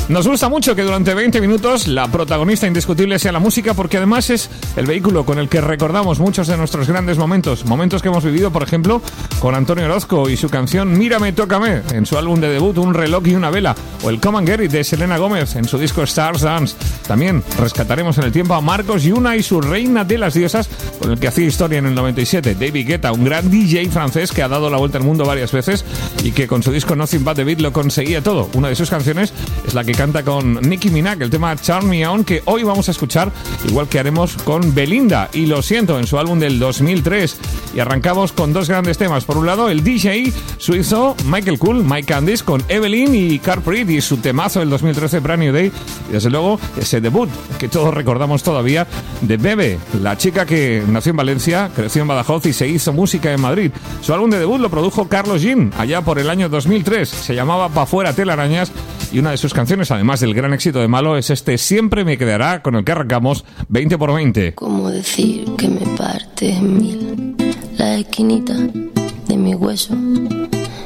Nos gusta mucho que durante 20 minutos la protagonista indiscutible sea la música, porque además es el vehículo con el que recordamos muchos de nuestros grandes momentos que hemos vivido, por ejemplo, con Antonio Orozco y su canción Mírame, Tócame, en su álbum de debut Un reloj y una vela, o el Come and Get It de Selena Gómez en su disco Stars Dance. También rescataremos en el tiempo a Marcos Yuna y su Reina de las Diosas, con el que hacía historia en el 97, David Guetta, un gran DJ francés que ha dado la vuelta al mundo varias veces y que con su disco Nothing But The Beat lo conseguía todo. Una de sus canciones es la que canta con Nicki Minaj, el tema Turn Me On, que hoy vamos a escuchar, igual que haremos con Belinda y Lo Siento en su álbum del 2003. Y arrancamos con dos grandes temas. Por un lado, el DJ suizo Michael Cool, Mike Candice, con Evelyn y Carprit y su temazo del 2013, Brand New Day. Y desde luego ese debut que todos recordamos todavía de Bebe, la chica que nació en Valencia, creció en Badajoz y se hizo música en Madrid. Su álbum de debut lo produjo Carlos Jean allá por el año 2003. Se llamaba Pa' Fuera Telarañas, y una de sus canciones, además del gran éxito de Malo, es este Siempre Me Quedará, con el que arrancamos 20x20. ¿Cómo decir que me parte en mil la esquinita de mi hueso?